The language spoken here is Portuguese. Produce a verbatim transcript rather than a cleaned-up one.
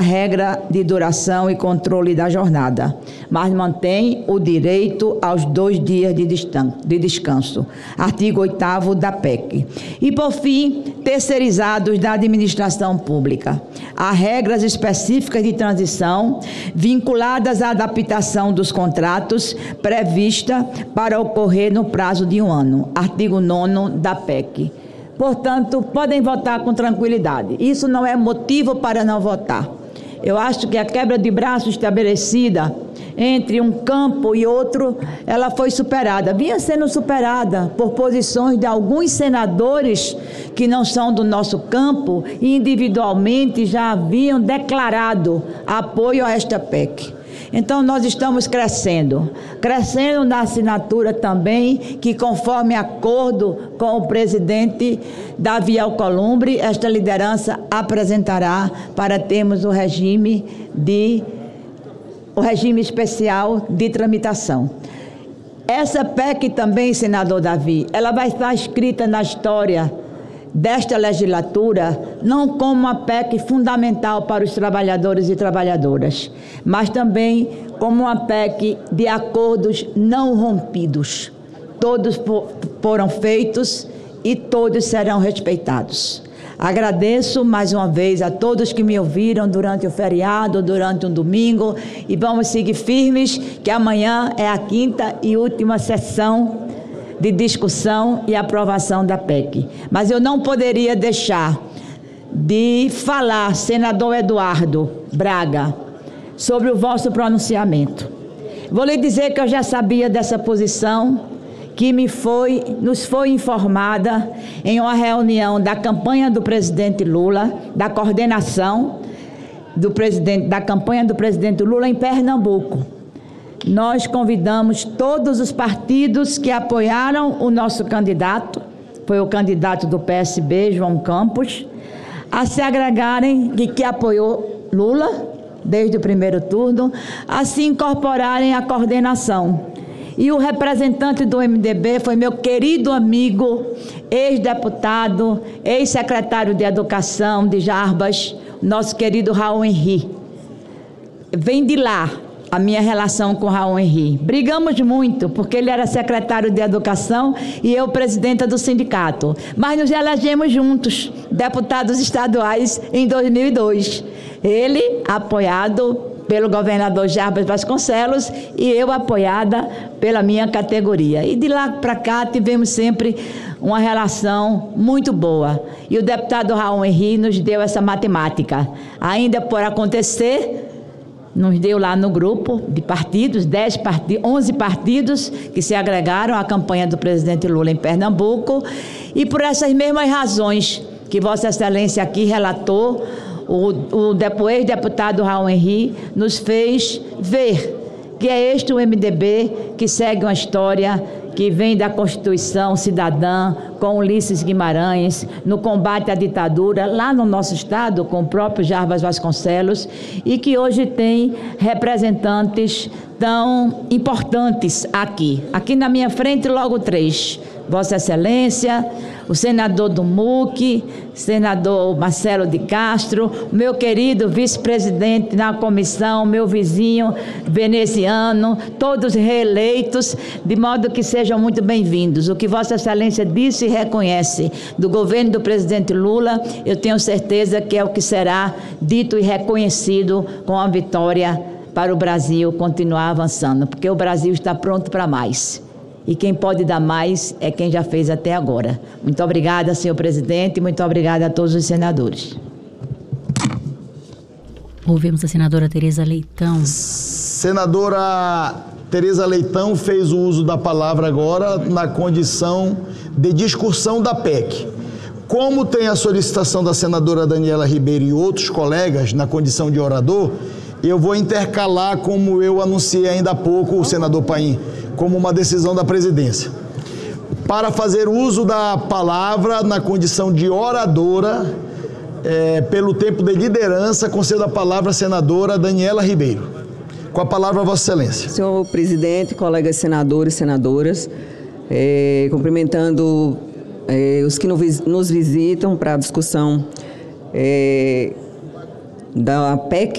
regra de duração e controle da jornada, mas mantém o direito aos dois dias de descanso. Artigo oitavo da P E C. E, por fim, terceirizados da administração pública. Há regras específicas de transição vinculadas à adaptação dos contratos prevista para ocorrer no prazo de um ano. Artigo nono da P E C. Portanto, podem votar com tranquilidade. Isso não é motivo para não votar. Eu acho que a quebra de braço estabelecida entre um campo e outro, ela foi superada. Vinha sendo superada por posições de alguns senadores que não são do nosso campo e individualmente já haviam declarado apoio a esta P E C. Então, nós estamos crescendo, crescendo na assinatura também, que conforme acordo com o presidente Davi Alcolumbre, esta liderança apresentará para termos o regime, de, o regime especial de tramitação. Essa P E C também, senador Davi, ela vai estar escrita na história desta legislatura, não como uma P E C fundamental para os trabalhadores e trabalhadoras, mas também como uma P E C de acordos não rompidos. Todos foram feitos e todos serão respeitados. Agradeço mais uma vez a todos que me ouviram durante o feriado, durante um domingo, e vamos seguir firmes, que amanhã é a quinta e última sessão de discussão e aprovação da P E C. Mas eu não poderia deixar de falar, senador Eduardo Braga, sobre o vosso pronunciamento. Vou lhe dizer que eu já sabia dessa posição, que me foi, nos foi informada em uma reunião da campanha do presidente Lula, da coordenação do presidente, da campanha do presidente Lula em Pernambuco. Nós convidamos todos os partidos que apoiaram o nosso candidato, foi o candidato do P S B, João Campos, a se agregarem, e que apoiou Lula desde o primeiro turno, a se incorporarem à coordenação. E o representante do M D B foi meu querido amigo, ex-deputado, ex-secretário de Educação de Jarbas, nosso querido Raul Henri. Vem de lá a minha relação com Raul Henri. Brigamos muito, porque ele era secretário de Educação e eu presidenta do sindicato. Mas nos elegemos juntos, deputados estaduais, em dois mil e dois. Ele, apoiado pelo governador Jarbas Vasconcelos, e eu apoiada pela minha categoria. E de lá para cá tivemos sempre uma relação muito boa. E o deputado Raul Henri nos deu essa matemática. Ainda por acontecer, nos deu lá no grupo de partidos, dez partidos, onze partidos que se agregaram à campanha do presidente Lula em Pernambuco, e por essas mesmas razões que Vossa Excelência aqui relatou, o, o ex-deputado Raul Henri nos fez ver que é este o M D B que segue uma história que vem da Constituição Cidadã, com Ulisses Guimarães, no combate à ditadura, lá no nosso estado, com o próprio Jarbas Vasconcelos, e que hoje tem representantes tão importantes aqui. Aqui na minha frente, logo três. Vossa Excelência, o senador do M U C, senador Marcelo de Castro, meu querido vice-presidente na comissão, meu vizinho veneziano, todos reeleitos, de modo que sejam muito bem-vindos. O que Vossa Excelência disse e reconhece do governo do presidente Lula, eu tenho certeza que é o que será dito e reconhecido com a vitória para o Brasil continuar avançando, porque o Brasil está pronto para mais. E quem pode dar mais é quem já fez até agora. Muito obrigada, senhor presidente, muito obrigada a todos os senadores. Ouvimos a senadora Tereza Leitão. Senadora Tereza Leitão fez o uso da palavra agora na condição de discussão da P E C. Como tem a solicitação da senadora Daniela Ribeiro e outros colegas na condição de orador, eu vou intercalar, como eu anunciei ainda há pouco, o senador Paim, como uma decisão da presidência. Para fazer uso da palavra na condição de oradora, é, pelo tempo de liderança, concedo a palavra à senadora Daniela Ribeiro. Com a palavra, Vossa Excelência. Senhor presidente, colegas senadores e senadoras, é, cumprimentando é, os que nos visitam para a discussão é, da P E C,